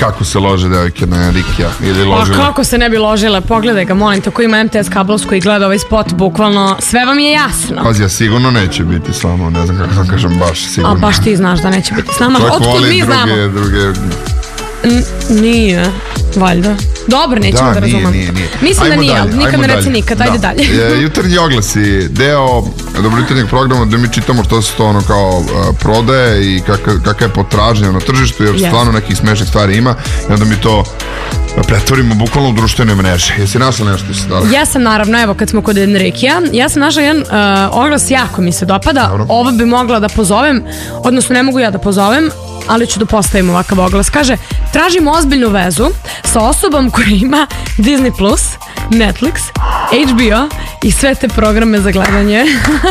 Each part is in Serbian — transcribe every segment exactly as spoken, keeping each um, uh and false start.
kako se lože devojke na Rikija ili ložile. Pa kako se ne bi ložile, pogledaj ga, molim te, ko ima M T S kablovsku i gleda ovaj spot, bukvalno sve vam je jasno. Pazi, ja sigurno neće biti s nama, ne znam kako sam kažem, baš sigurno. A baš ti znaš da neće biti s nama, otkud mi znamo? Čovjek voli druge, druge... Nije, valjda. Dobro, nećemo da, da razumem. Nije, nije. Mislim ajmo da nije, dalje, nikad ne reci nikad, ajde da. dalje. Jutarnji oglasi, deo dobrojutarnjeg programa gde mi čitamo što se to ono kao uh, prodaje i kaka, kaka je potražnja na tržištu, jer yes. stvarno nekih smešnih stvari ima i onda mi to pretvorimo bukvalno u društvene mreže. Jesi našla nešto se dala? Ja sam naravno, evo kad smo kod Enrikija, ja sam našla jedan uh, oglas, jako mi se dopada. Dobro. Ovo bi mogla da pozovem, odnosno ne mogu ja da pozovem, ali ću da postavim ovakav oglas. Kaže, tražim ozbiljnu vezu sa osobom koja ima Disney plus, Netflix, H B O i sve te programe za gledanje.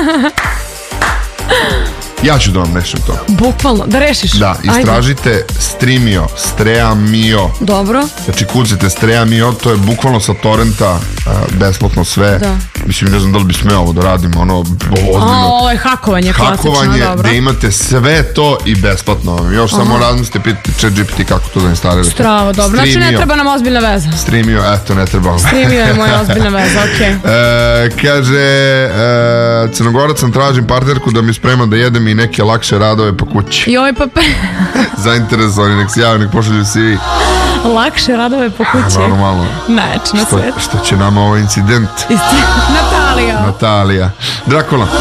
Ja ću da vam rešim to. Bukvalno, da rešiš. Da, istražite Ajde. Streamio, Streamio. Dobro. Znači kucite Streamio, to je bukvalno sa torrenta uh, besplatno sve. Da. Mislim, ne znam da li bi smeo ovo da radimo, ono, ozbiljno. A, ovo je hakovanje, klasično, hakovanje, dobro. gde imate sve to i besplatno. Još Aha. samo razmislite, pitate ChatGPT kako to da instalirate. Strava, dobro. Streamio. Znači ne treba nam ozbiljna veza. Streamio, eto, ne treba. Streamio je moja ozbiljna veza, okej. Okay. E, kaže, e, Crnogorac sam tražim partnerku da mi sprema da jedem i neke lakše radove po kući. Joj, pa... Zainteresovani, nek se javi, nek pošalju svi. Lakše radove po kući. Normalno. Najjače na svijetu. Što će nama ovaj incident? Natalija. Natalija. Drakula.